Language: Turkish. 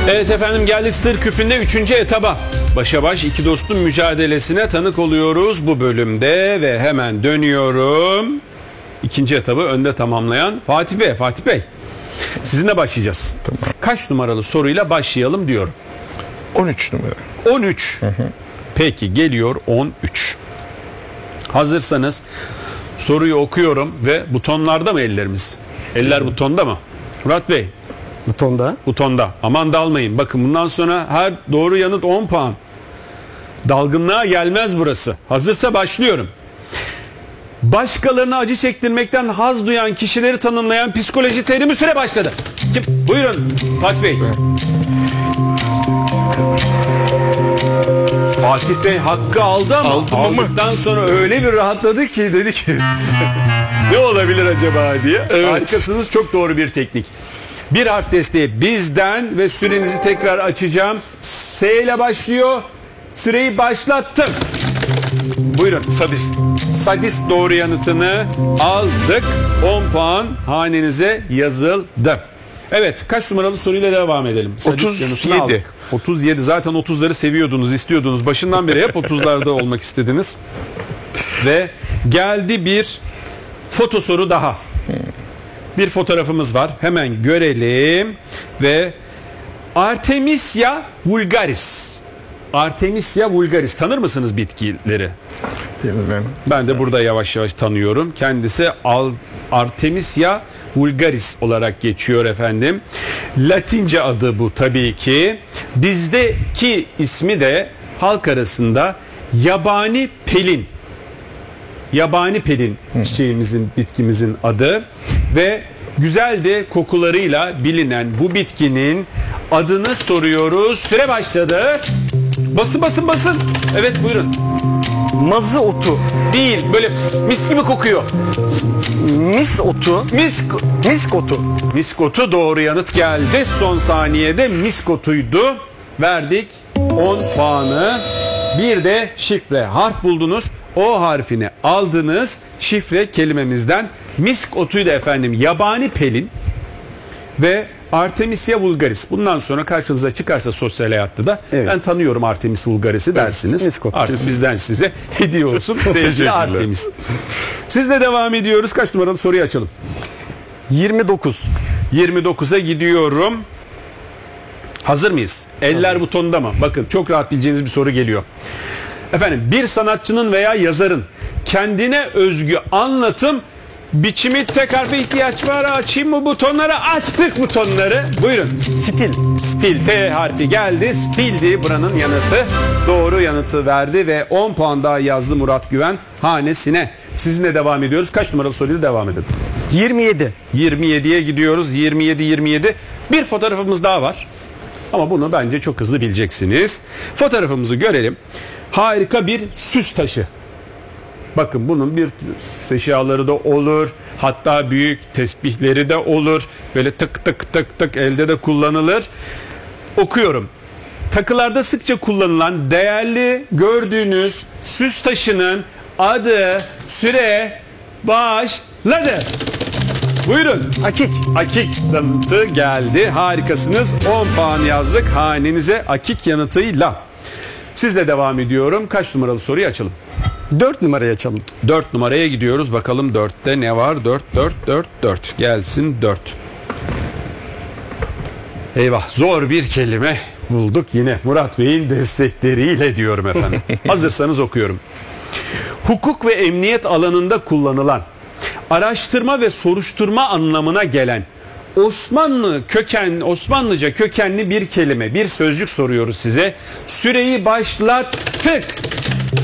Evet efendim, geldik Sır Küpü'nde 3. etaba. Başa baş iki dostun mücadelesine tanık oluyoruz bu bölümde ve hemen dönüyorum. 2. etabı önde tamamlayan Fatih Bey. Fatih Bey, sizinle başlayacağız. Tamam. Kaç numaralı soruyla başlayalım diyorum. 13 numara. 13. Peki, geliyor 13. Hazırsanız soruyu okuyorum ve butonlarda mı ellerimiz? Eller butonda mı? Murat Bey. Butonda. Butonda. Aman dalmayın. Bakın, bundan sonra her doğru yanıt 10 puan. Dalgınlığa gelmez burası. Hazırsa başlıyorum. Başkalarına acı çektirmekten haz duyan kişileri tanımlayan psikoloji terimi, süre başladı. Buyurun Fatih Bey. Fatih Bey hakkı aldı ama aldıktan sonra öyle bir rahatladı ki, dedi ki ne olabilir acaba diye. Evet. Harikasınız, çok doğru bir teknik. Bir harf desteği bizden ve sürenizi tekrar açacağım. S ile başlıyor. Süreyi başlattım. Buyurun. Sadist. Sadist doğru yanıtını aldık. 10 puan hanenize yazıldı. Evet, kaç numaralı soruyla devam edelim? Sadist 37. 37. Zaten 30'ları seviyordunuz, istiyordunuz. Başından beri hep 30'larda olmak istediniz. Ve geldi bir foto soru daha. Bir fotoğrafımız var. Hemen görelim. Ve Artemisia vulgaris. Artemisia vulgaris. Tanır mısınız bitkileri? Ben de burada yavaş yavaş tanıyorum. Kendisi Artemisia vulgaris olarak geçiyor efendim. Latince adı bu tabii ki. Bizdeki ismi de halk arasında yabani pelin. Yabani pelin çiçeğimizin, bitkimizin adı ve güzel de kokularıyla bilinen bu bitkinin adını soruyoruz. Süre başladı. Basın. Evet, buyurun. Mazı otu. Değil, böyle mis gibi kokuyor. Mis otu. Misk otu. Misk otu doğru yanıt geldi. Son saniyede misk otuydu. Verdik 10 puanı. Bir de şifre harf buldunuz. O harfini aldınız. Şifre kelimemizden misk otuydu efendim. Yabani pelin ve Artemisia vulgaris. Bundan sonra karşınıza çıkarsa sosyal hayatta da ben tanıyorum Artemis vulgaris'i dersiniz. Artık bizden size hediye olsun. Sevgili Artemis. Sizle devam ediyoruz. Kaç numaralı soruyu açalım? 29. 29'a gidiyorum. Hazır mıyız? Eller butonda mı? Bakın, çok rahat bileceğiniz bir soru geliyor. Efendim, bir sanatçının veya yazarın kendine özgü anlatım biçimi, tek harfe ihtiyaç var. Açayım mı butonları? Açtık butonları. Buyurun. Stil. T harfi geldi. Stildi buranın yanıtı. Doğru yanıtı verdi ve 10 puan daha yazdı Murat Güven hanesine. Sizinle devam ediyoruz. Kaç numaralı soruyla devam edelim? 27. 27'ye gidiyoruz. 27. Bir fotoğrafımız daha var. Ama bunu bence çok hızlı bileceksiniz. Fotoğrafımızı görelim. Harika bir süs taşı. Bakın, bunun bir eşyaları da olur. Hatta büyük tesbihleri de olur. Böyle tık tık elde de kullanılır. Okuyorum. Takılarda sıkça kullanılan değerli gördüğünüz süs taşının adı, süre başladı. Buyurun. Akik yanıtı geldi. Harikasınız. 10 puan yazdık hanenize akik yanıtıyla. Sizle devam ediyorum. Kaç numaralı soruyu açalım? 4 numarayı açalım. 4 numaraya gidiyoruz. Bakalım 4'te ne var? 4. Gelsin 4. Eyvah, zor bir kelime bulduk yine. Murat Bey'in destekleriyle diyorum efendim. Hazırsanız okuyorum. Hukuk ve emniyet alanında kullanılan, araştırma ve soruşturma anlamına gelen Osmanlıca kökenli bir kelime, bir sözcük soruyoruz size. Süreyi başlattık.